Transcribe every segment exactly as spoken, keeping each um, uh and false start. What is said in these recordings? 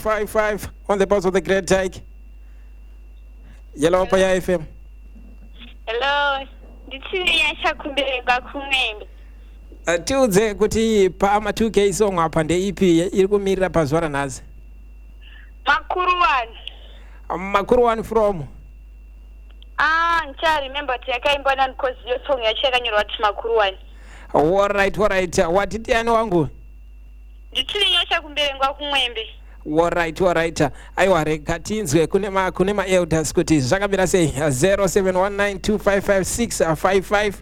five five on the bus of the Great Dyke. Yellow Paya F M. Hello. Nditini yachakubereka kumwembe. Tiudze kuti pa two K song apa ndeipi iri kumirira pazuva ranhasi. Makuru one. Makuru one from. Ah, ncha remember tiyakaimba nani cause yo song yachakanyorwa kuti Makuru one. All right, all right. What did you wangu? Nditini yachakubereka kumwembe. All right, all right. Aiwa reka tinzwe kune ma kune ma elders kuti zvakamira sei zero seven one nine two five five six five five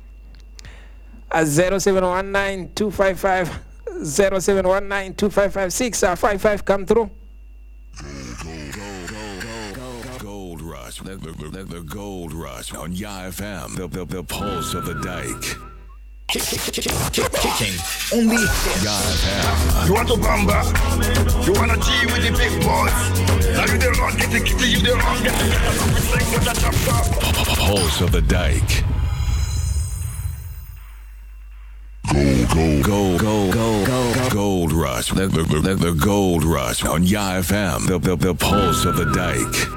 zero seven one nine two five five zero seven one nine two five five six five five come through. Gold Rush, the, the, the, the Gold Rush on Ya F M, the, the, the pulse of the dike. Kicking only Ya F M. You want to bamba? You want to G with the big boys? Now you the wrong, get the kitty, you the wrong, get the Pulse of the dike. Gold, gold, gold, gold, gold, gold rush. The, the, the, the Gold Rush on Ya F M, the, the, the pulse of the dike.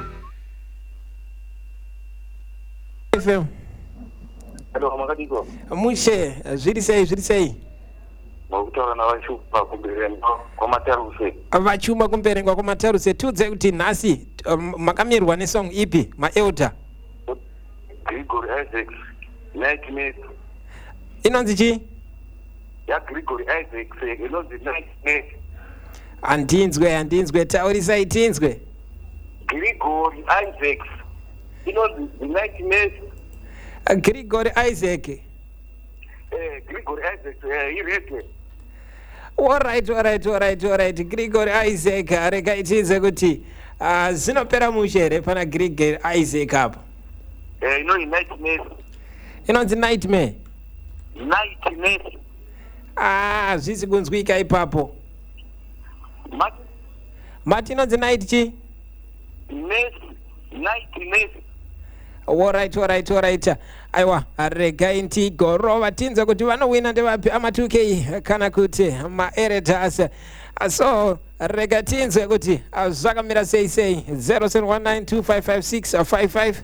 F M. Hello, Makadiko. Mushe, zviri sei, zviri sei. Makutaura navashupa kumberengwa kwamataruse. Vachuma kumberengwa kwamataruse. Tiudze kuti nhasi makamirwa nesong ipi maelder. Gregory Isaacs, Nightmare. Inonzi chi? Ya Gregory Isaacs, inonzi Nightmare. Andinzwe, andinzwe, taurisai tinzwe. Gregory Isaacs, inonzi Nightmare. Gregory Isaac. Eh, Gregory Isaac, eh, ireke. All right, all right, all right, all right. Gregory Isaac, reka itinze kuti uh, zinopera mushere pana Gregory Isaac apo. Eh, inonzi Nightmare. Inonzi Nightmare. Nightmare. Ah, zvisi kunzwika ipapo. Mati? Mati inonzi night chi? Messi. Nightmare. All right, all right, all right. Aiwa, rega inti gorova tinza kuti vanowina ndevapi ama two K kana kuti maeretas. So, rega tinza kuti zvakamira sei sei zero seven one nine two five five six five five.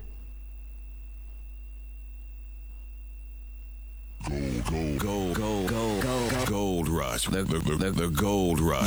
Gold, gold, gold, gold, gold, gold rush. The, the, the, the Gold Rush.